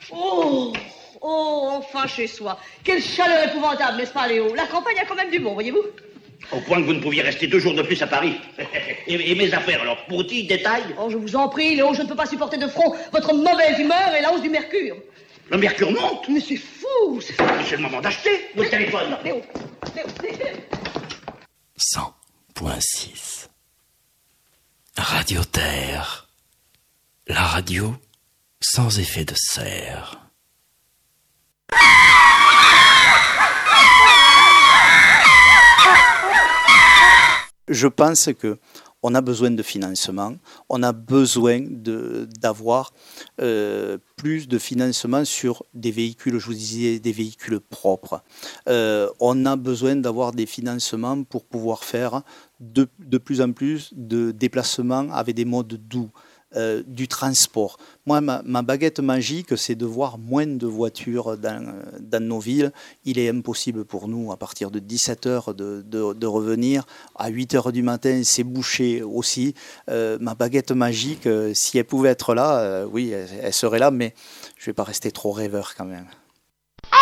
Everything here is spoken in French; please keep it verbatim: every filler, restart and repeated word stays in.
Oh, oh, enfin chez soi. Quelle chaleur épouvantable, n'est-ce pas, Léo? La campagne a quand même du bon, voyez-vous? Au point que vous ne pouviez rester deux jours de plus à Paris. et, et mes affaires, alors, petits détails? Oh, je vous en prie, Léo, je ne peux pas supporter de front votre mauvaise humeur et la hausse du mercure. Le mercure monte? Mais c'est fou, c'est fou. C'est le moment d'acheter votre téléphone. Léo, Léo, Léo. cent point six Radio Terre. La radio sans effet de serre. Je pense que on a besoin de financement, on a besoin de, d'avoir euh, plus de financement sur des véhicules, je vous disais, des véhicules propres. Euh, on a besoin d'avoir des financements pour pouvoir faire de, de plus en plus de déplacements avec des modes doux. Euh, du transport. Moi, ma, ma baguette magique, c'est de voir moins de voitures dans, dans nos villes. Il est impossible pour nous, à partir de dix-sept heures, de, de, de revenir. À huit heures du matin, c'est bouché aussi. Euh, ma baguette magique, euh, si elle pouvait être là, euh, oui, elle, elle serait là, mais je ne vais pas rester trop rêveur quand même.